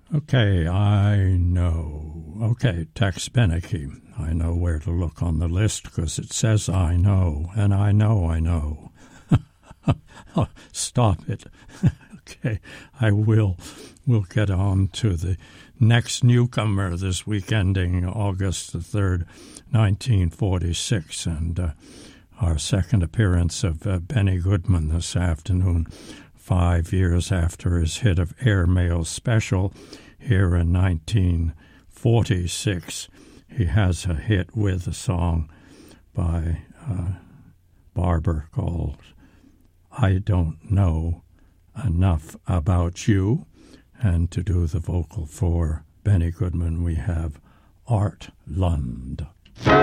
Okay, I know. Okay, Tex Beneke. I know where to look on the list because it says I know, and I know. Oh, stop it. Okay, I will. We'll get on to the next newcomer this week, ending August the 3rd, 1946, and our second appearance of Benny Goodman this afternoon, 5 years after his hit of Airmail Special here in 1946. He has a hit with a song by Barber called I Don't Know Enough About You. And to do the vocal for Benny Goodman, we have Art Lund.